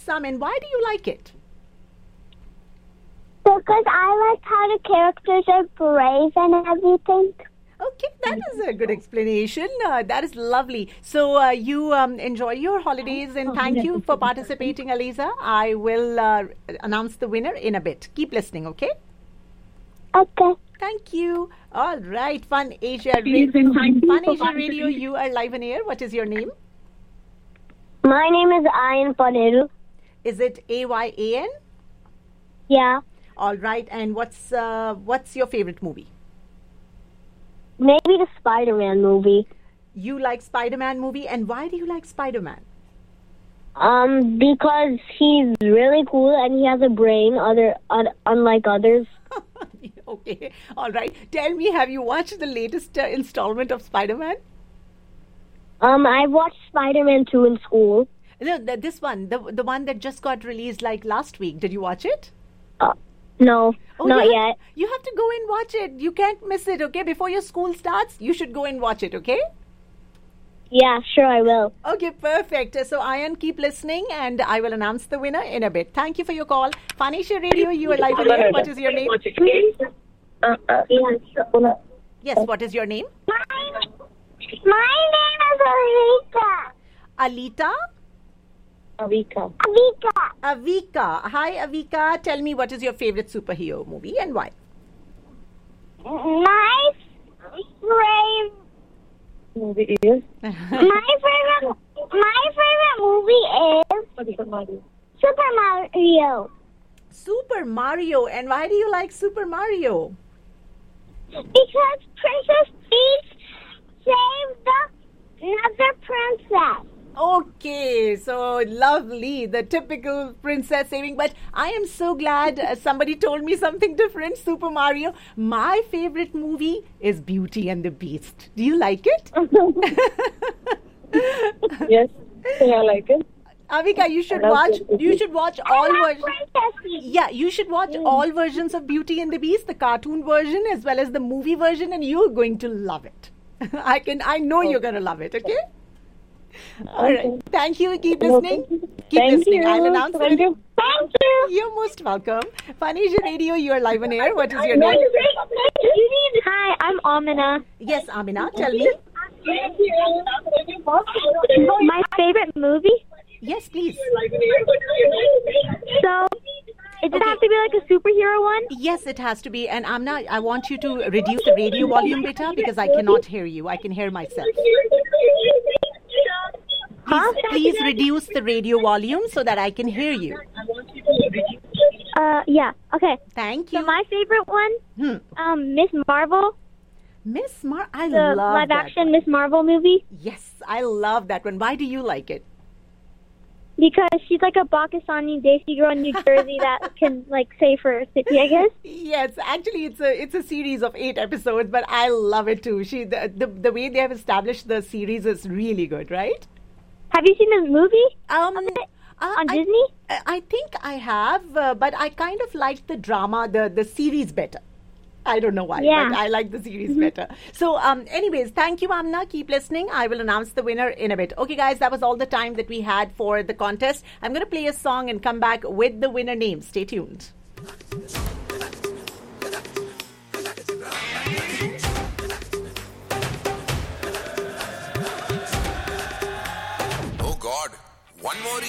some, and why do you like it? Because I like how the characters are brave and everything. Okay, that is a good explanation. That is lovely. So you enjoy your holidays, and thank you for participating, Aliza. I will announce the winner in a bit. Keep listening, okay? Okay. Thank you. All right, Fun Asia Radio, you are live on air. What is your name? My name is Ayan Paneru. Is it Ayan? Yeah. All right, and what's your favorite movie? Maybe the Spider-Man movie. You like Spider-Man movie, and why do you like Spider-Man? Because he's really cool and he has a brain, unlike others. Okay, all right. Tell me, have you watched the latest installment of Spider-Man? I watched Spider-Man 2 in school. No, this one, the one that just got released like last week. Did you watch it? No, not yet. You have to go and watch it. You can't miss it, okay? Before your school starts, you should go and watch it, okay? Yeah, sure I will. Okay, perfect. So, Ayan, keep listening, and I will announce the winner in a bit. Thank you for your call. Fanisha Radio, you are live on air. What is your name? Yes, what is your name? My name is Alita. Alita? Avika. Avika. Hi, Avika. Tell me, what is your favorite superhero movie and why? My favorite movie is? my favorite movie is Super Mario. Super Mario. And why do you like Super Mario? Because Princess Peach saved another princess. Okay, so lovely, the typical princess saving. But I am so glad somebody told me something different. Super Mario. My favorite movie is Beauty and the Beast. Do you like it? Yes, I like it. Avika, you should watch. You should watch all versions. Yeah, you should watch all versions of Beauty and the Beast, the cartoon version as well as the movie version, and you're going to love it. I know you're going to love it. Okay. All right. Thank you. Keep listening. Keep listening. I'll announce it. Thank you. You're most welcome. Fanisha Radio, you are live on air. What is your name? Hi, I'm Amina. Yes, Amina. Tell me. My favorite movie? Yes, please. So, it does have to be like a superhero one? Yes, it has to be. And Amna, I want you to reduce the radio volume, beta, because I cannot hear you. I can hear myself. Please reduce the radio volume so that I can hear you. Yeah. Okay. Thank you. So my favorite one, Miss Marvel. I The love live that action one. Miss Marvel movie. Yes, I love that one. Why do you like it? Because she's like a Pakistani Desi girl in New Jersey that can like save her city, I guess. Yes, actually, it's a series of 8 episodes, but I love it too. The way they have established the series is really good, right? Have you seen the movie on I- Disney? I think I have, but I kind of like the drama, the series better. I don't know why, Yeah. but I like the series better. So, anyways, thank you, Amna. Keep listening. I will announce the winner in a bit. Okay, guys, that was all the time that we had for the contest. I'm going to play a song and come back with the winner name. Stay tuned. Oh God, one more